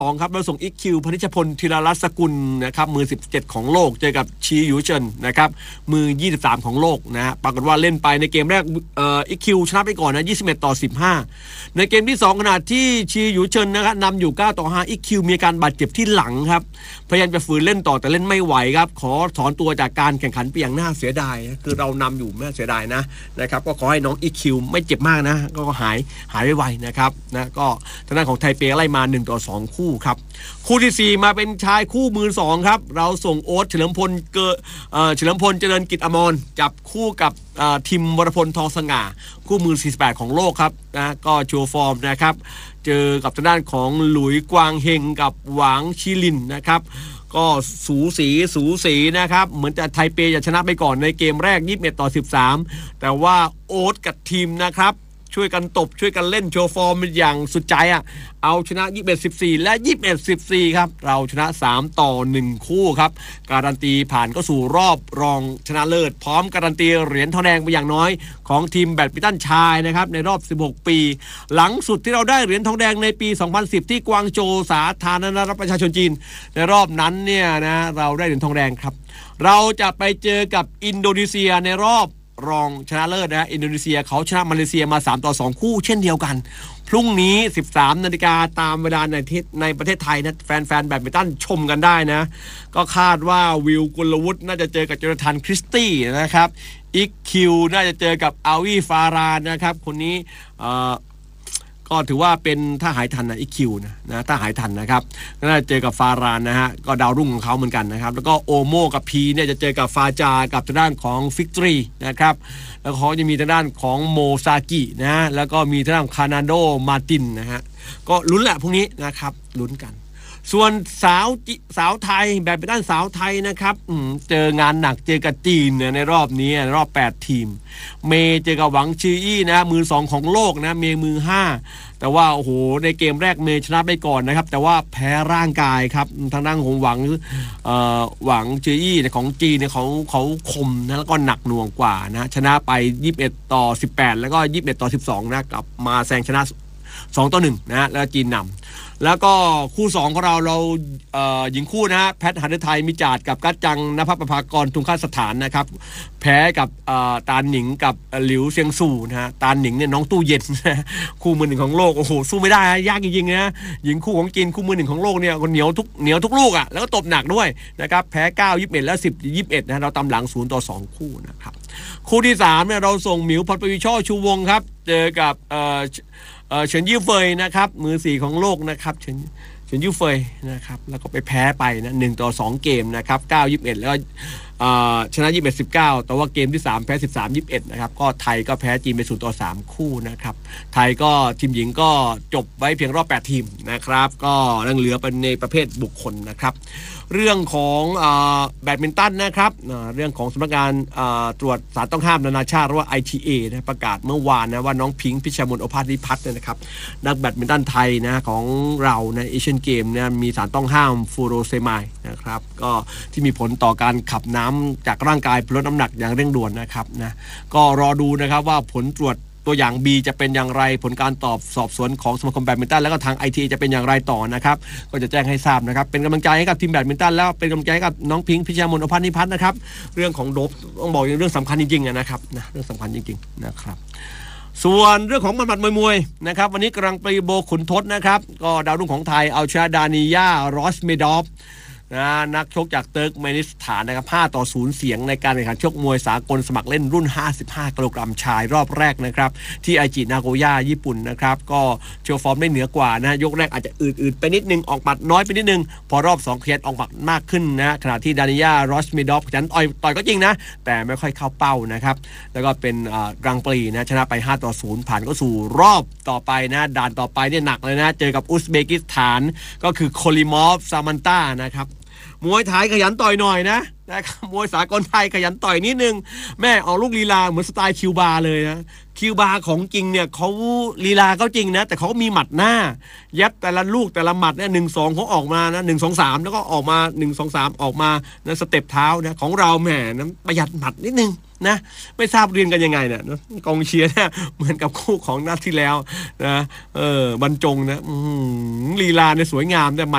2ครับเราส่งอิกคิวพนิชพลธีรรัตน์สกุลนะครับมือ17ของโลกเจอกับชีหยูเฉินนะครับมือ23ของโลกนะปรากฏว่าเล่นไปในเกมแรกอิกคิวชนะไปก่อนนะ21-15ในเกมที่2ขณะที่ชีหยูเฉินนะครับนำอยู่9-5อิกคิวมีการบาดเจ็บที่หลังครับพยายามจะฝืนเล่นต่อแต่เล่นไม่ไหวครับขอถอนตัวจากการแข่งขันไปอย่างน่าเสียดายคือเรานำอยู่ไม่เสียดายนะครับก็ขอให้น้องอิกคิวไม่เจ็บมากนะก็หายไวๆนะครับนะก็ทางด้านของไทเปไล่มา1-2คู่ครับคู่ที่4มาเป็นชายคู่มือ2ครับเราส่งโอ๊ตเฉลิมพลเจริญกิจอมรจับคู่กับทิมวรพลทองสง่าคู่มือ48ของโลกครับนะก็โชว์ฟอร์มนะครับเจอกับทางด้านของหลุยกวางเฮงกับหวางชิลินนะครับก็สูสีนะครับเหมือนจะไทเปจะชนะไปก่อนในเกมแรก21-13แต่ว่าโอ๊ตกับทีมนะครับช่วยกันตบช่วยกันเล่นโชว์ฟอร์มอย่างสุดใจเอาชนะ21-14และ21-14ครับเราชนะ3-1คู่ครับการันตีผ่านก็สู่รอบรองชนะเลิศพร้อมการันตีเหรียญทองแดงไปอย่างน้อยของทีมแบดมินตันชายนะครับในรอบ16ปีหลังสุดที่เราได้เหรียญทองแดงในปี2010ที่กวางโจวสาธารณรัฐประชาชนจีนในรอบนั้นเนี่ยนะเราได้เหรียญทองแดงครับเราจะไปเจอกับอินโดนีเซียในรอบรองชนะเลิศนะอินโดนีเซียเขาชนะมาเลเซียมา3-2คู่เช่นเดียวกันพรุ่งนี้ 13 นาฬิกาตามเวลาในประเทศไทยนะแฟนแบดมินตันชมกันได้นะก็คาดว่าวิลกุลวุฒิน่าจะเจอกับโจนาธานคริสตี้นะครับอิกคิวน่าจะเจอกับอาวีฟารานนะครับคนนี้ก็ถือว่าเป็นถ้าหายทันนะอีคิวนะถ้าหายทันนะครับก็น่าจะเจอกับฟารานนะฮะก็ดาวรุ่งของเขาเหมือนกันนะครับแล้วก็โอโมกับพีเนี่ยจะเจอกับฟาจากับทางด้านของฟิกตรีนะครับแล้วเขาจะมีทางด้านของโมซากินะแล้วก็มีทางด้านคานาโดมาตินนะฮะก็ลุ้นแหละพวกนี้นะครับลุ้นกันส่วนสาวไทยแบบเป็นด้านสาวไทยนะครับเจองานหนักเจอกับจีนในรอบนี้รอบ8ทีมเมย์เจอกับหวังชื่ออี้นะมือ2ของโลกนะเมย์มือ5แต่ว่าโอ้โหในเกมแรกเมย์ชนะไปก่อนนะครับแต่ว่าแพ้ร่างกายครับทางด้านของหวังชื่ออี้ของจีนเนี่ยเขาคมนะแล้วก็หนักหน่วงกว่านะชนะไป21-18แล้วก็21-12นะกลับมาแซงชนะ2-1นะแล้วจีนนำแล้วก็คู่2ของเราหญิงคู่นะฮะแพทหฤทัยมิจาดกับกัจจังนภประภากรทุงคสถานนะครับแพ้กับตาหนิงกับหลิวเซียงสู่นะฮะตาหนิงเนี่ยน้องตู้เย็นคู่มือ1ของโลกโอ้โหสู้ไม่ได้ยากจริงๆนะหญิงคู่ของจีนคู่มือ1ของโลกเนี่ยเหนียวทุกลูกแล้วก็ตบหนักด้วยนะครับแพ้9-21แล้ว10-21นะเราตามหลัง0-2คู่นะครับคู่ที่3เนี่ยเราส่งหมิวพัทรปวีช่อชูวงครับเจอกับเฉินยี่เฟยนะครับมือ4ของโลกนะครับเฉินยี่เฟยนะครับแล้วก็ไปแพ้ไปนะ1-2เกมนะครับ9-21แล้วก็ชนะ21-19แต่ว่าเกมที่3แพ้13-21นะครับก็ไทยก็แพ้จีนไป0-3คู่นะครับไทยก็ทีมหญิงก็จบไว้เพียงรอบ8ทีมนะครับก็ยังเหลือเป็นในประเภทบุคคลนะครับเรื่องของแบดมินตันนะครับเรื่องของสำนักงานตรวจสารต้องห้ามนานาชาติหรือว่า ITA นะประกาศเมื่อวานนะว่าน้องพิงค์พิชมนต์โอภาสนิพัฒน์นะครับนักแบดมินตันไทยนะของเราในเอเชียนเกมเนี่ยมีสารต้องห้ามฟูโรเซไมด์นะครับก็ที่มีผลต่อการขับน้ำจากร่างกายลดน้ำหนักอย่างเร่งด่วนนะครับนะก็รอดูนะครับว่าผลตรวจตัวอย่าง B จะเป็นอย่างไรผลการสอบสวนของสมาคมแบดมินตันแล้วก็ทาง ITA จะเป็นอย่างไรต่อนะครับก็จะแจ้งให้ทราบนะครับเป็นกำลังใจให้กับทีมแบดมินตันแล้วเป็นกำลังใจให้กับน้องพิงค์พิชมนต์โอภาสนิพัฒน์นะครับเรื่องของโดปต้องบอกอย่างเรื่องสำคัญจริงๆนะครับนะเรื่องสำคัญจริงๆนะครับส่วนเรื่องของหมัดมวยนะครับวันนี้กำลังไปโบขุนทศนะครับก็ดาวรุ่งของไทยเอาชนะดานิยารอสเมดอฟนักชกจากเติร์กเมนิสถานนะครับ5-0เสียงในการแข่งขันชกมวยสากลสมัครเล่นรุ่น55กิโลกรัมชายรอบแรกนะครับที่ไอจินาโกย่าญี่ปุ่นนะครับก็โชว์ฟอร์มได้เหนือกว่านะยกแรกอาจจะอืดๆไปนิดนึงออกหมัดน้อยไปนิดนึงพอรอบ2เทียนออกหมัดมากขึ้นนะขณะที่ดานิยารอสเมดอฟฉันต่อยก็จริงนะแต่ไม่ค่อยเข้าเป้านะครับแล้วก็เป็นรังปรีนะชนะไป5-0ผ่านก็สู่รอบต่อไปนะด่านต่อไปเนี่ยหนักเลยนะเจอกับอุซเบกิสถานก็คือโคลิมอฟซามันต้านะครับมวยไทยขยันต่อยหน่อยนะครับมวยสากลไทยขยันต่อยนิดนึงแม่ออกลูกลีลาเหมือนสไตล์คิวบาเลยนะคิวบาของจริงเนี่ยเขาลีลาเขาจริงนะแต่เขาก็มีหมัดหน้ายัดแต่ละลูกแต่ละหมัดเนี่ย1-2เขาออกมานะ1-2-3แล้วก็ออกมา1-2-3ออกมานะสเต็ปเท้านะของเราแหมนะประหยัดหมัดนิดนึงนะไม่ทราบเรียนกันยังไงเนี่ยกองเชียร์เนี่ยเหมือนกับคู่ของนัดที่แล้วนะบรรจงนะลีลาเนี่ยสวยงามแต่หมัด